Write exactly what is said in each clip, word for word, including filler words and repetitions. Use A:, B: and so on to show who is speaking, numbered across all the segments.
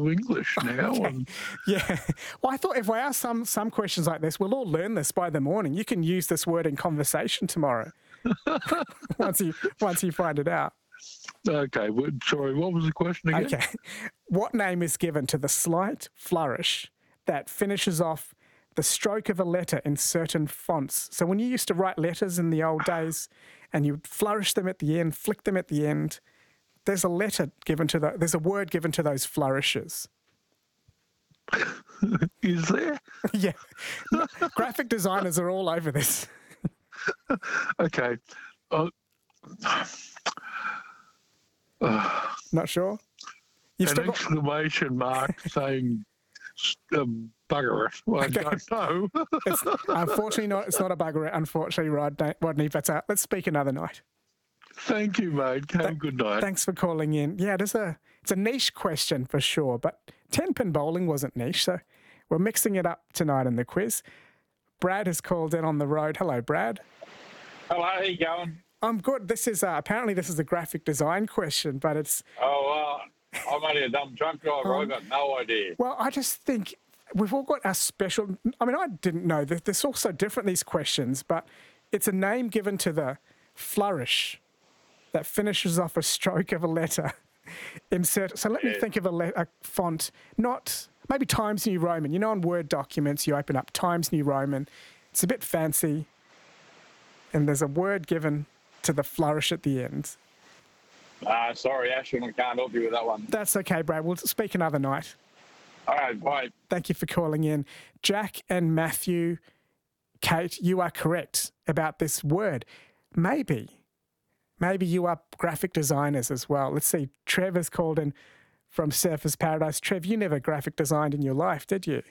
A: of English now.
B: Okay.
A: And
B: Yeah. Well, I thought if I ask some, some questions like this, we'll all learn this by the morning. You can use this word in conversation tomorrow once you once you find it out.
A: okay, well, sorry, what was the question again?
B: Okay. What name is given to the slight flourish that finishes off the stroke of a letter in certain fonts? So when you used to write letters in the old days and you flourish them at the end, flick them at the end, there's a letter given to the, there's a word given to those flourishes.
A: Is there?
B: Yeah. Graphic designers are all over this.
A: Okay. Uh, uh,
B: Not sure? You've
A: an
B: still got...
A: exclamation mark saying um, bugger it. Well,
B: Okay.
A: I don't know.
B: It's, unfortunately, not. It's not a bugger. Unfortunately, Rodney. Rodney, but uh, let's speak another night.
A: Thank you, mate. Have a good night.
B: Thanks for calling in. Yeah, it is a it's a niche question for sure, but ten pin bowling wasn't niche, so we're mixing it up tonight in the quiz. Brad has called in on the road. Hello, Brad.
C: Hello, how you going?
B: I'm good. This is uh, apparently this is a graphic design question, but it's
C: Oh, uh, I'm only a dumb truck driver.
B: Um,
C: I've got no idea.
B: well, I just think we've all got our special. I mean, I didn't know that they're all so different, these questions, but it's a name given to the flourish that finishes off a stroke of a letter. Insert. So let me
C: Yeah.
B: think of a, le- a font, not maybe Times New Roman. You know, on Word documents, you open up Times New Roman. It's a bit fancy, and there's a word given to the flourish at the end.
C: Uh, sorry, Ashwin, I can't help you with that one.
B: That's okay, Brad. We'll speak another night.
C: All right, bye.
B: Thank you for calling in. Jack and Matthew, Kate, you are correct about this word. Maybe. Maybe you are graphic designers as well. Let's see. Trev has called in from Surfers Paradise. Trev, you never graphic designed in your life, did you?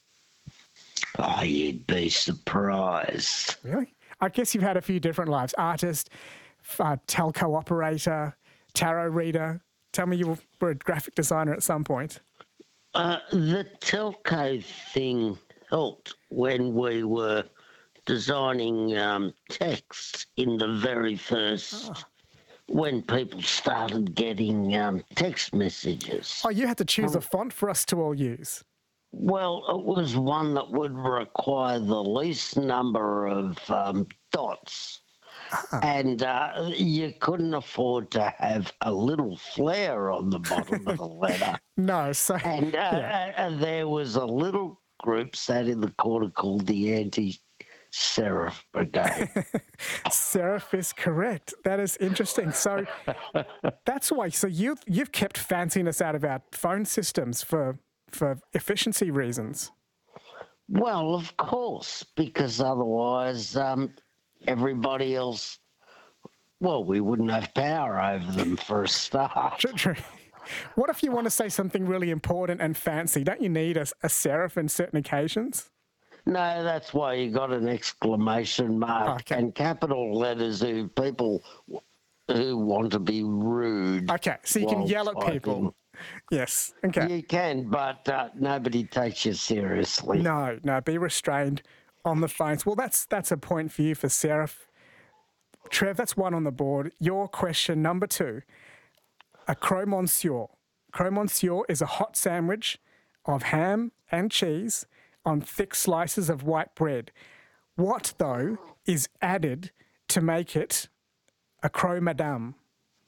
D: Oh, you'd be surprised.
B: Really? I guess you've had a few different lives. Artist, uh, telco operator, tarot reader. Tell me you were a graphic designer at some point.
D: Uh, the telco thing helped when we were designing um, text in the very first,
B: Oh.
D: when people started getting um, text messages.
B: Oh, you had to choose a font for us to all use.
D: Well, it was one that would require the least number of um, dots. And uh, you couldn't afford to have a little flare on the bottom of the letter.
B: No, so
D: And, uh,
B: yeah.
D: and there was a little group sat in the corner called the Anti-Serif Brigade.
B: Serif is correct. That is interesting. So that's why. So you you've kept fanciness out of our phone systems for for efficiency reasons.
D: Well, of course, because otherwise um, everybody else, well, we wouldn't have power over them for a start.
B: True, true. What if you want to say something really important and fancy? Don't you need a, a serif in certain occasions?
D: No, that's why you got an exclamation mark
B: Okay.
D: and capital letters who people who want to be rude.
B: Okay, so you can
D: while
B: yell at
D: typing.
B: people. Yes. Okay.
D: You can, but uh, nobody takes you seriously.
B: No, no, be restrained on the phones. Well, that's that's a point for you for serif. Trev, that's one on the board. Your question number two. A croque monsieur. Croque monsieur is a hot sandwich of ham and cheese on thick slices of white bread. What, though, is added to make it a croque madame?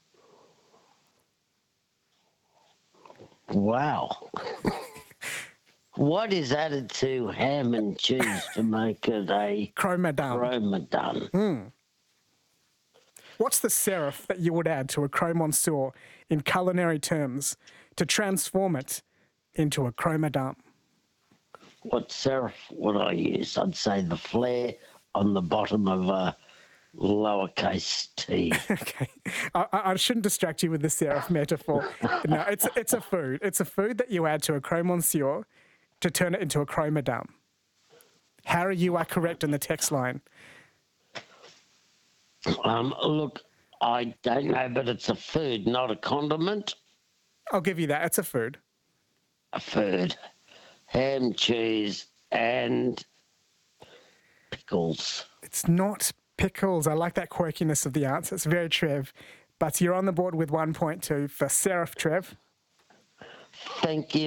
D: Wow. What is added to ham and cheese to make it a
B: Croque madame.
D: Ramadan?
B: What's the serif that you would add to a croque monsieur in culinary terms to transform it into a croque madame?
D: What serif would I use? I'd say the flare on the bottom of a lowercase t.
B: Okay, I, I shouldn't distract you with the serif metaphor. No, it's it's a food. It's a food that you add to a croque monsieur to turn it into a croque madame. Harry, you are correct in the text line.
D: Um, look, I don't know, but it's a food, not a condiment.
B: I'll give you that. It's a food.
D: A food. Ham, cheese, and pickles.
B: It's not pickles. I like that quirkiness of the answer. It's very Trev. But you're on the board with one point two for serif, Trev.
D: Thank you.